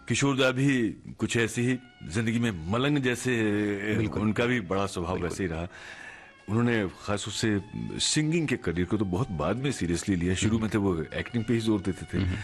किशोरदा भी कुछ ऐसी ही जिंदगी में मलंग जैसे, उनका भी बड़ा स्वभाव वैसे ही रहा। उन्होंने खास उससे सिंगिंग के करियर को तो बहुत बाद में सीरियसली लिया। शुरू में थे वो एक्टिंग पे ही जोर देते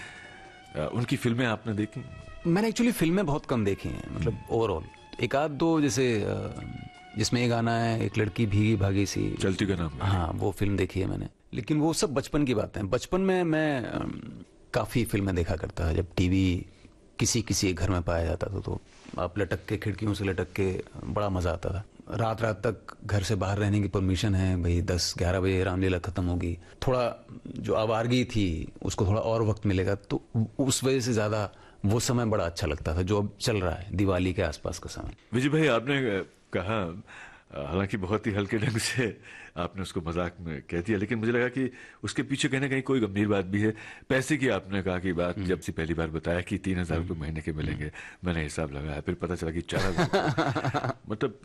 थे। उनकी फिल्में आपने देखी? मैंने एक्चुअली फिल्में बहुत कम देखी हैं, मतलब ओवरऑल एक आध दो, जैसे जिसमें ये गाना है एक लड़की भीगी भागी सी, चलती का नाम। हाँ, वो फिल्म देखी है मैंने। लेकिन वो सब बचपन की बातें हैं। बचपन में मैं काफ़ी फिल्में देखा करता था। जब टीवी किसी घर में पाया जाता था तो आप लटक के, खिड़कियों से लटक के, बड़ा मज़ा आता था। रात तक घर से बाहर रहने की परमिशन है भाई, 10-11 बजे रामलीला खत्म होगी। थोड़ा जो आवारगी थी उसको थोड़ा और वक्त मिलेगा, तो उस वजह से ज़्यादा वो समय बड़ा अच्छा लगता था जो अब चल रहा है, दिवाली के आसपास का समय। विजय भाई, आपने कहा, हालांकि बहुत ही हल्के ढंग से आपने उसको मजाक में कह दिया, लेकिन मुझे लगा कि उसके पीछे कहीं ना कहीं कोई गंभीर बात भी है। पैसे की आपने कहा कि बात जब से पहली बार बताया कि 3,000 रुपये महीने के मिलेंगे, मैंने हिसाब लगाया, फिर पता चला कि 4,000। मतलब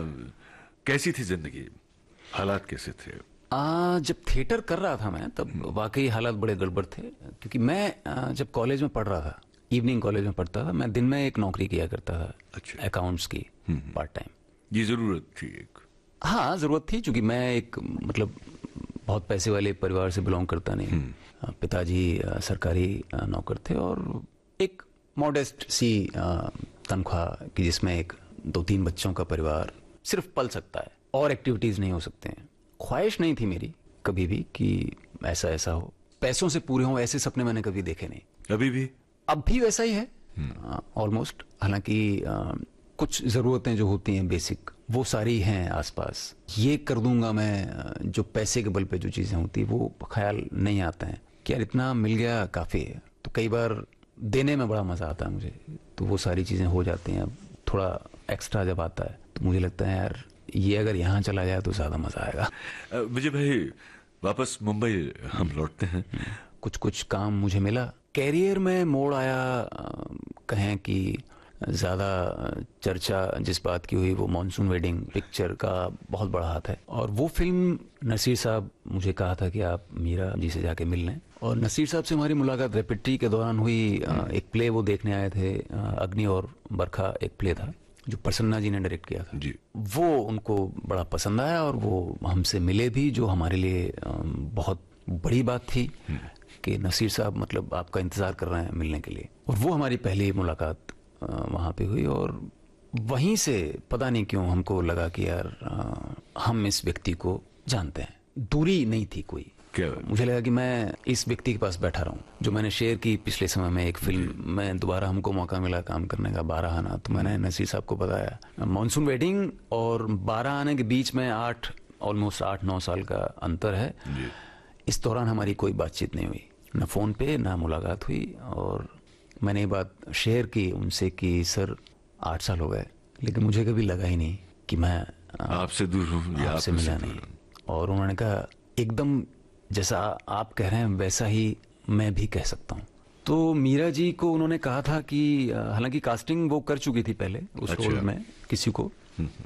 कैसी थी जिंदगी, हालात कैसे थे? जब थिएटर कर रहा था मैं, तब वाकई हालात बड़े गड़बड़ थे। क्योंकि मैं जब कॉलेज में पढ़ रहा था, इवनिंग कॉलेज में पढ़ता था, मैं दिन में एक नौकरी किया करता था। अच्छा। अकाउंट्स की, पार्ट टाइम। ये जरूरत थी एक? हाँ, जरूरत थी, क्योंकि मैं एक मतलब बहुत पैसे वाले परिवार से बिलोंग करता नहीं। पिताजी सरकारी नौकर थे और एक मॉडेस्ट सी तनख्वाह की, जिसमें एक 2-3 बच्चों का परिवार सिर्फ पल सकता है और एक्टिविटीज नहीं हो सकते हैं। ख्वाहिश नहीं थी मेरी कभी भी कि ऐसा हो, पैसों से पूरे हों, ऐसे सपने मैंने कभी देखे नहीं। अभी भी? अब भी वैसा ही है ऑलमोस्ट। हालांकि कुछ ज़रूरतें जो होती हैं बेसिक, वो सारी हैं आसपास। ये कर दूंगा मैं, जो पैसे के बल पे जो चीज़ें होती, वो ख्याल नहीं आते हैं कि यार इतना मिल गया काफ़ी है। तो कई बार देने में बड़ा मज़ा आता है मुझे, तो वो सारी चीज़ें हो जाती हैं। अब थोड़ा एक्स्ट्रा जब आता है तो मुझे लगता है यार ये अगर यहाँ चला जाए तो ज़्यादा मज़ा आएगा। विजय भाई, वापस मुंबई हम लौटते हैं। कुछ काम मुझे मिला, कैरियर में मोड़ आया। कहें कि ज़्यादा चर्चा जिस बात की हुई वो मॉनसून वेडिंग पिक्चर का बहुत बड़ा हाथ है। और वो फिल्म नसीर साहब मुझे कहा था कि आप मीरा जी से जाके मिल लें, और नसीर साहब से हमारी मुलाकात रेपिट्री के दौरान हुई। एक प्ले वो देखने आए थे, अग्नि और बरखा एक प्ले था जो प्रसन्ना जी ने डायरेक्ट किया था जी। वो उनको बड़ा पसंद आया और वो हमसे मिले भी, जो हमारे लिए बहुत बड़ी बात थी कि नसीर साहब मतलब आपका इंतज़ार कर रहे हैं मिलने के लिए। और वो हमारी पहली मुलाकात वहाँ पे हुई, और वहीं से पता नहीं क्यों हमको लगा कि यार हम इस व्यक्ति को जानते हैं। दूरी नहीं थी कोई। मुझे लगा कि मैं इस व्यक्ति के पास बैठा रहूं, जो मैंने शेयर की पिछले समय में एक फिल्म में दोबारा हमको मौका मिला काम करने का, 12 आना। तो मैंने नसीर साहब को बताया। मॉनसून वेडिंग और 12 आने के बीच में ऑलमोस्ट 8-9 साल का अंतर है। इस दौरान हमारी कोई बातचीत नहीं हुई, ना फोन पे ना मुलाकात हुई। और मैंने ये बात शेयर की उनसे कि सर 8 साल हो गए, लेकिन मुझे कभी लगा ही नहीं कि मैं आपसे दूर हूँ, आपसे मिला नहीं। और उन्होंने कहा एकदम जैसा आप कह रहे हैं वैसा ही मैं भी कह सकता हूँ। तो मीरा जी को उन्होंने कहा था कि हालांकि कास्टिंग वो कर चुकी थी पहले उस रोल में किसी को,